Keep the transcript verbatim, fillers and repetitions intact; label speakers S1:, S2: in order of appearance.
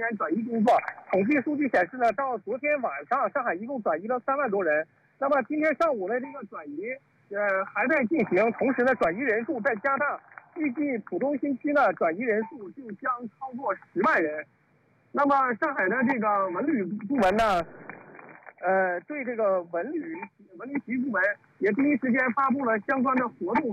S1: 员转移工作。统计数据显示呢，到昨天晚上，上海一共转移了三万多人。那么今天上午的这个转移，呃，还在进行，同时呢，转移人数在加大，预计浦东新区呢转移人数就将超过十万人。那么上海的这个文旅部门呢，呃，对这个文旅文旅局部门也第一时间发布了相关的活动。